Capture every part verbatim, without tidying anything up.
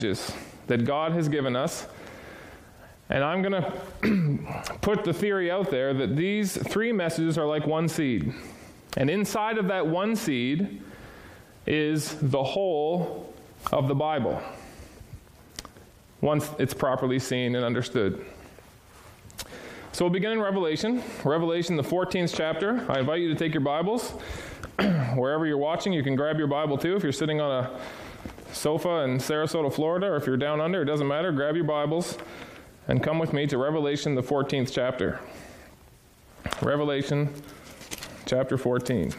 that God has given us. And I'm going to put the theory out there that these three messages are like one seed. And inside of that one seed is the whole of the Bible, once it's properly seen and understood. So we'll begin in Revelation. Revelation, the fourteenth chapter. I invite you to take your Bibles. Wherever you're watching, you can grab your Bible too. If you're sitting on a sofa in Sarasota, Florida, or if you're down under, it doesn't matter. Grab your Bibles and come with me to Revelation, the fourteenth chapter. Revelation, chapter fourteen.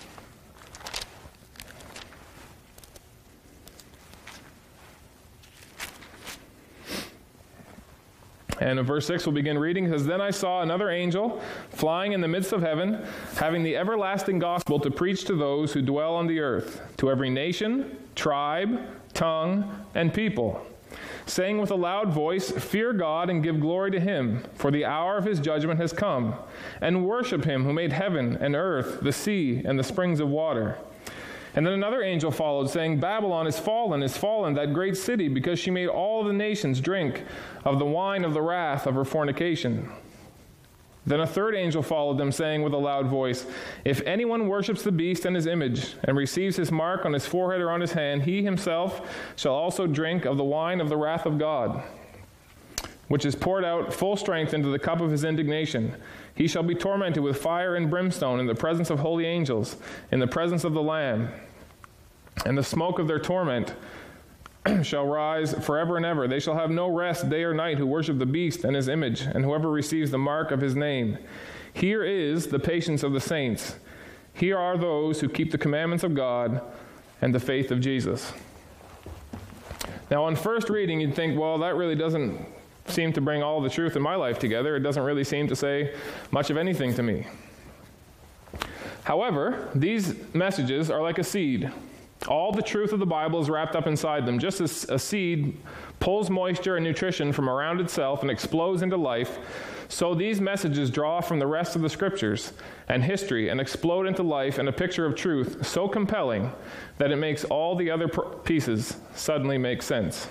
And in verse six, we'll begin reading. It says, "Then I saw another angel flying in the midst of heaven, having the everlasting gospel to preach to those who dwell on the earth, to every nation, tribe, tongue, and people, saying with a loud voice, 'Fear God and give glory to him, for the hour of his judgment has come, and worship him who made heaven and earth, the sea, and the springs of water.' And then another angel followed, saying, 'Babylon is fallen, is fallen, that great city, because she made all the nations drink of the wine of the wrath of her fornication.' Then a third angel followed them, saying with a loud voice, 'If anyone worships the beast and his image, and receives his mark on his forehead or on his hand, he himself shall also drink of the wine of the wrath of God, which is poured out full strength into the cup of his indignation. He shall be tormented with fire and brimstone in the presence of holy angels, in the presence of the Lamb. And the smoke of their torment shall rise forever and ever. They shall have no rest day or night who worship the beast and his image, and whoever receives the mark of his name. Here is the patience of the saints. Here are those who keep the commandments of God and the faith of Jesus.'" Now, on first reading, you'd think, well, that really doesn't seem to bring all the truth in my life together. It doesn't really seem to say much of anything to me. However, these messages are like a seed. All the truth of the Bible is wrapped up inside them. Just as a seed pulls moisture and nutrition from around itself and explodes into life, so these messages draw from the rest of the scriptures and history and explode into life and a picture of truth so compelling that it makes all the other pieces suddenly make sense.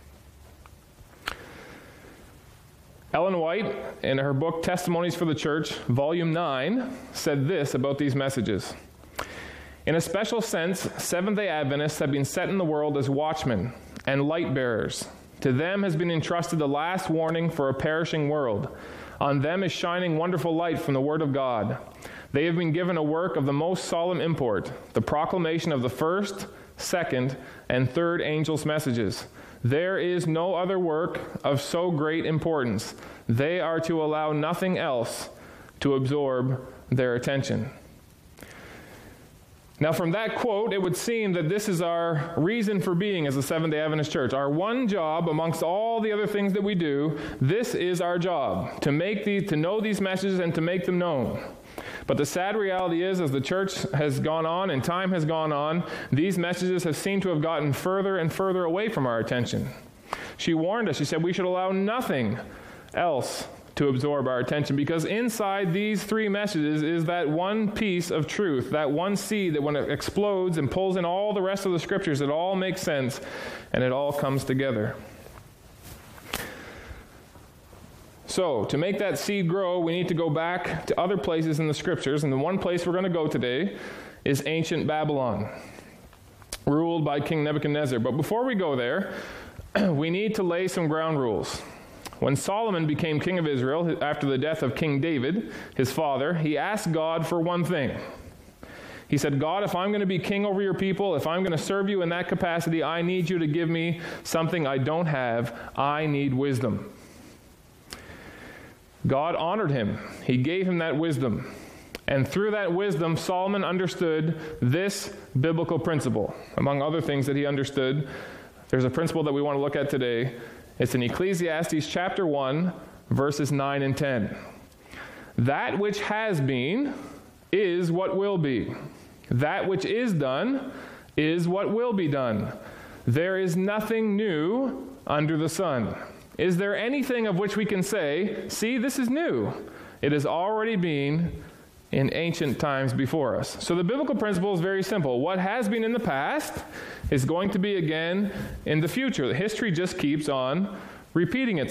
Ellen White, in her book Testimonies for the Church, Volume nine, said this about these messages. "In a special sense, Seventh-day Adventists have been set in the world as watchmen and light bearers. To them has been entrusted the last warning for a perishing world. On them is shining wonderful light from the Word of God. They have been given a work of the most solemn import, the proclamation of the first, second, and third angels' messages. There is no other work of so great importance. They are to allow nothing else to absorb their attention." Now, from that quote, it would seem that this is our reason for being as a Seventh-day Adventist church. Our one job, amongst all the other things that we do, this is our job, to make these, to know these messages and to make them known. But the sad reality is, as the church has gone on and time has gone on, these messages have seemed to have gotten further and further away from our attention. She warned us. She said we should allow nothing else to absorb our attention, because inside these three messages is that one piece of truth, that one seed that when it explodes and pulls in all the rest of the scriptures, it all makes sense and it all comes together. So, to make that seed grow, we need to go back to other places in the scriptures, and the one place we're going to go today is ancient Babylon, ruled by King Nebuchadnezzar. But before we go there, we need to lay some ground rules. When Solomon became king of Israel, after the death of King David, his father, he asked God for one thing. He said, "God, if I'm going to be king over your people, if I'm going to serve you in that capacity, I need you to give me something I don't have. I need wisdom." God honored him. He gave him that wisdom. And through that wisdom, Solomon understood this biblical principle. Among other things that he understood, there's a principle that we want to look at today. It's in Ecclesiastes chapter one, verses nine and ten. "That which has been is what will be. That which is done is what will be done. There is nothing new under the sun." Is there anything of which we can say, see, this is new? It has already been in ancient times before us. So the biblical principle is very simple. What has been in the past is going to be again in the future. The history just keeps on repeating itself.